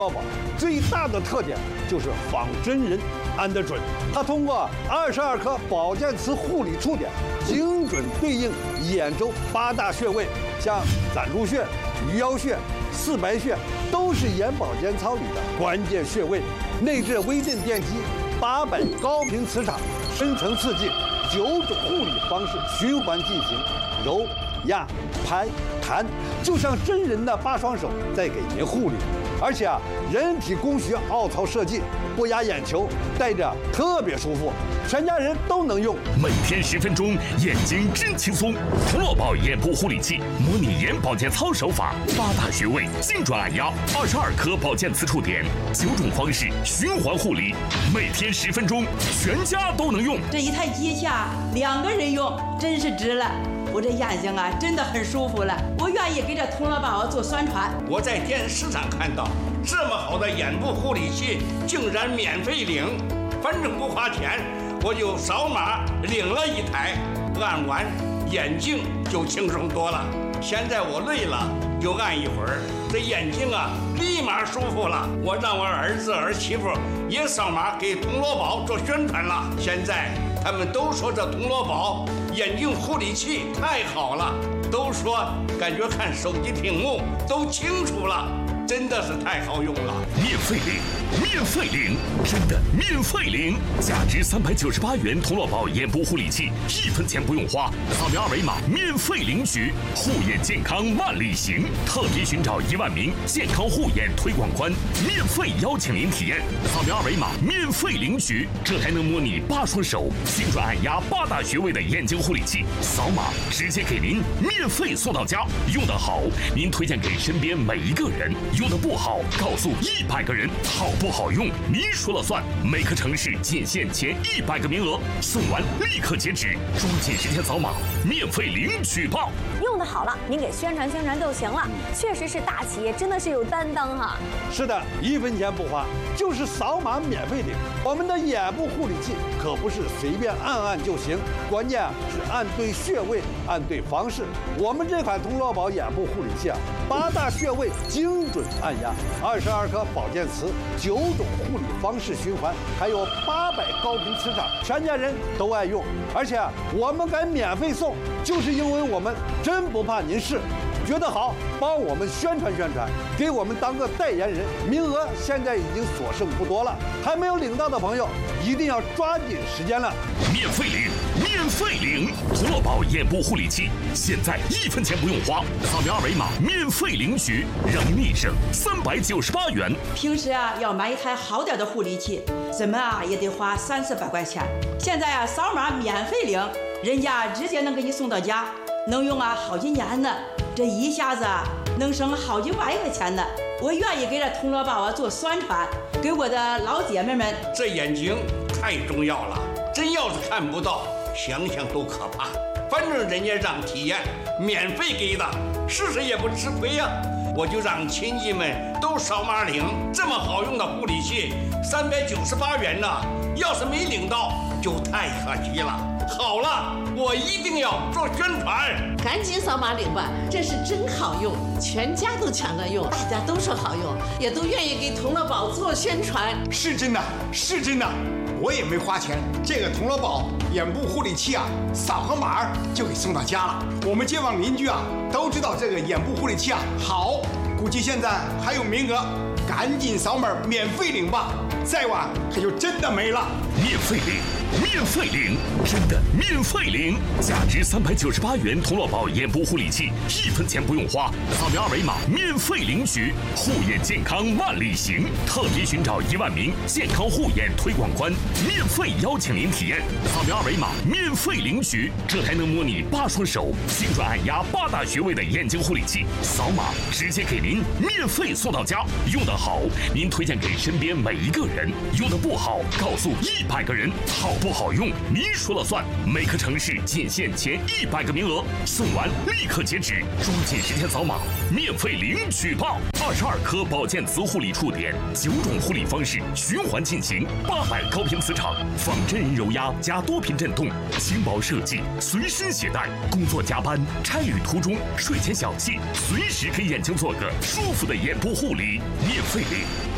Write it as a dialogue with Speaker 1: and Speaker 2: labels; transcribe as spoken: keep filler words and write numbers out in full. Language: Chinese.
Speaker 1: 宝宝最大的特点就是仿真人，按得准。它通过二十二颗保健磁护理触点，精准对应眼周八大穴位，像攒竹穴、鱼腰穴、四白穴，都是眼保健操里的关键穴位。内置微震电机，八百高频磁场，深层刺激，九种护理方式循环进行，揉、压、拍、弹，就像真人的八双手在给您护理。而且啊，人体工学凹槽设计，不压眼球，戴着特别舒服，全家人都能用。
Speaker 2: 每天十分钟，眼睛真轻松。童乐宝眼部护理器，模拟眼保健操手法，八大穴位精准按压，二十二颗保健磁触点，九种方式循环护理，每天十分钟，全家都能用。
Speaker 3: 这一台机器啊，两个人用真是值了。我这眼睛啊，真的很舒服了，我愿意给这童乐宝做宣传。
Speaker 4: 我在电视上看到这么好的眼部护理器，竟然免费领，反正不花钱，我就扫码领了一台，按完眼睛就轻松多了。现在我累了就按一会儿，这眼睛啊立马舒服了。我让我儿子儿媳妇也扫码给童乐宝做宣传了，现在他们都说这童乐宝眼睛护理器太好了，都说感觉看手机屏幕都清楚了，真的是太好用了。
Speaker 2: 免费领，免费领，真的免费领！价值三百九十八元童乐宝眼部护理器，一分钱不用花，扫描二维码免费领取。护眼健康万里行，特别寻找一万名健康护眼推广官，免费邀请您体验。扫描二维码免费领取，这还能模拟八双手，精准按压八大穴位的眼睛护理器，扫码直接给您免费送到家。用得好，您推荐给身边每一个人；用得不好，告诉一百个人。好不好用，您说了算。每个城市仅限前一百个名额，送完立刻截止，抓紧时间扫码，免费领取吧。
Speaker 5: 用得好了，您给宣传宣传就行了。确实是大企业，真的是有担当哈。
Speaker 1: 是的，一分钱不花，就是扫码免费领。我们的眼部护理器可不是随便按按就行，关键啊是按对穴位，按对方式。我们这款童乐宝眼部护理器啊，八大穴位精准按压，二十二颗保健磁，九种护理方式循环，还有八百高频磁场，全家人都爱用。而且啊，我们敢免费送，就是因为我们真不怕您试。觉得好，帮我们宣传宣传，给我们当个代言人。名额现在已经所剩不多了，还没有领到的朋友一定要抓紧时间了。
Speaker 2: 免费领，免费领！童乐宝眼部护理器，现在一分钱不用花，扫描二维码免费领取，让您立省三百九十八元。
Speaker 3: 平时啊，要买一台好点的护理器，怎么啊也得花三四百块钱。现在啊，扫码免费领，人家直接能给你送到家，能用啊好几年呢。这一下子啊，能省好几万块钱呢。我愿意给这童乐宝啊做宣传，给我的老姐妹们。
Speaker 4: 这眼睛太重要了，真要是看不到，想想都可怕。反正人家让体验，免费给的，试试也不吃亏呀、啊。我就让亲戚们都扫码领，这么好用的护理器，三百九十八元呢，要是没领到，就太可惜了。好了，我一定要做宣传，
Speaker 6: 赶紧扫码领吧，这是真好用，全家都抢着用，大家都说好用，也都愿意给童乐宝做宣传。
Speaker 7: 是真的，是真的，我也没花钱，这个童乐宝眼部护理器啊，扫个码就给送到家了。我们街坊邻居啊都知道这个眼部护理器啊好，估计现在还有名额，赶紧扫码免费领吧，再晚可就真的没了。
Speaker 2: 免费领，免费领，真的免费领！价值三百九十八元童乐宝眼部护理器，一分钱不用花，扫描二维码免费领取。护眼健康万里行，特别寻找一万名健康护眼推广官，免费邀请您体验。扫描二维码免费领取，这还能模拟八双手，精准按压八大穴位的眼睛护理器，扫码直接给您免费送到家。用得好，您推荐给身边每一个人；用得不好，告诉一百个人。好不好用，您说了算。每个城市仅限前一百个名额，送完立刻截止，抓紧时间扫码，免费领取吧。二十二颗保健磁护理触点，九种护理方式循环进行，八百高频磁场，仿真人揉压加多频震动，轻薄设计，随身携带，工作加班、差旅途中、睡前小憩，随时给眼睛做个舒服的眼部护理，免费领，